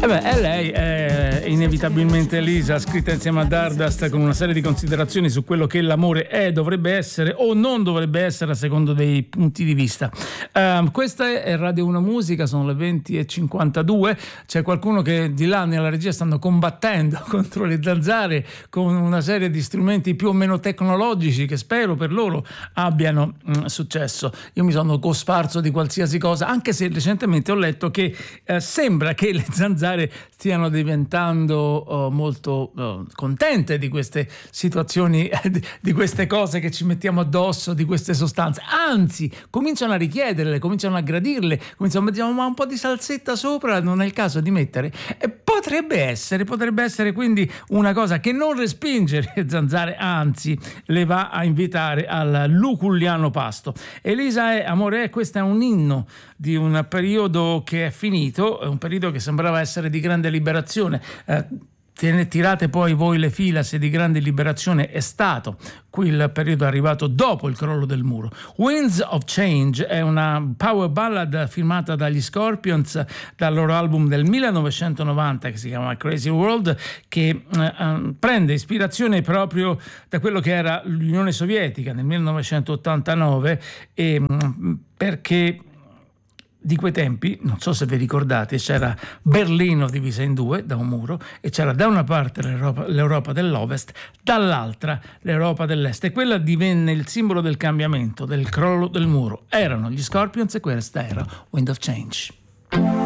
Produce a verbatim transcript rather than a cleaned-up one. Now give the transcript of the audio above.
beh, è lei, è inevitabilmente Lisa, scritta insieme a Dardust, con una serie di considerazioni su quello che l'amore è, dovrebbe essere o non dovrebbe essere a secondo dei punti di vista. Uh, questa è Radio Uno Musica, sono le venti e cinquantadue. C'è qualcuno che di là nella regia stanno combattendo contro le zanzare con una serie di strumenti più o meno tecnologici che spero per loro abbiano mh, successo. Io mi sono cosparso di qualsiasi cosa, anche se recentemente ho letto che eh, sembra che le zanzare stiano diventando uh, molto uh, contente di queste situazioni, di queste cose che ci mettiamo addosso, di queste sostanze, anzi cominciano a richiederle, cominciano a gradirle, cominciano a mettere ma un po' di salsetta sopra, non è il caso di mettere, e potrebbe essere, potrebbe essere quindi una cosa che non respinge le zanzare, anzi le va a invitare al luculliano pasto. Elisa è amore è, questo è un inno di un periodo che è finito, un periodo che sembrava essere di grande liberazione. Eh, tirate poi voi le fila se di grande liberazione è stato. Qui il periodo è arrivato dopo il crollo del muro. Winds of Change è una power ballad firmata dagli Scorpions dal loro album del millenovecentonovanta che si chiama Crazy World, che eh, prende ispirazione proprio da quello che era l'Unione Sovietica nel millenovecentottantanove, e, perché di quei tempi, non so se vi ricordate, c'era Berlino divisa in due da un muro e c'era da una parte l'Europa, l'Europa dell'Ovest, dall'altra l'Europa dell'Est, e quella divenne il simbolo del cambiamento, del crollo del muro. Erano gli Scorpions e questa era Wind of Change.